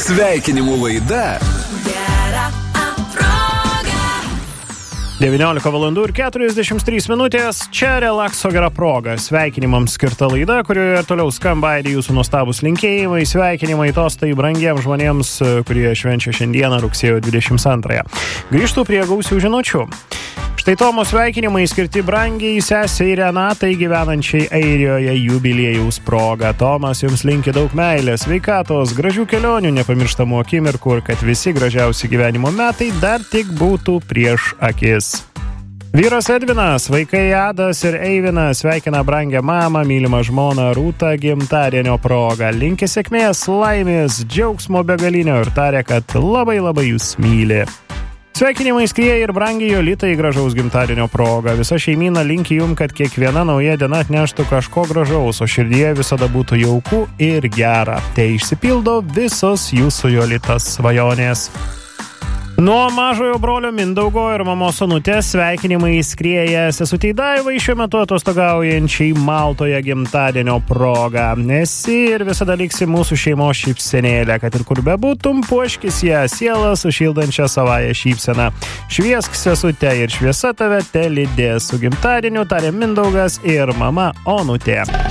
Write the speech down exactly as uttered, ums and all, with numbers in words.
Sveikinimų laida devyniolika valandų ir keturiasdešimt trys minutės. Čia relakso gera proga. Sveikinimams skirta laida, kurioje toliau skamba aidi jūsų nuostabus linkėjimai, sveikinimai tostai brangiems žmonėms, kurie švenčia šiandieną rugsėjo dvidešimt antrąją. Grįžtu prie gausių žinučių. Štai Tomo sveikinimai skirti brangiai sesei Renatai gyvenančiai Airijoje jubiliejaus proga. Tomas jums linki daug meilės, sveikatos, gražių kelionių, nepamirštamų akimirkų ir kad visi gražiausi gyvenimo metai dar tik būtų prieš akis. Vyras Edvinas, vaikai Adas ir Eivinas sveikina brangią mamą, mylimą žmoną Rūtą gimtadienio proga. Linki sėkmės, laimės, džiaugsmo begalinio ir taria, kad labai labai jūs myli. Sveikinimai skrieja ir brangiai Jolitai gražaus gimtadienio proga. Visa šeimyna linki jum, kad kiekviena nauja diena atneštų kažko gražaus, o širdyje visada būtų jauku ir gera. Tai išsipildo visos jūsų Jolitas svajonės. Nuo mažojo brolio Mindaugo ir mamos Onutės sveikinimai skrieja sesutei Daivai šiuo metu atostogaujančiai Maltoje gimtadienio proga. Esi ir visada liksi mūsų šeimos šypsenėlė, kad ir kur bebūtum, puoškis ją sielą sušildančią savąją šypseną. Šviesk sesutę ir šviesa tave telydės. Su gimtadieniu tarė Mindaugas ir mama Onutė.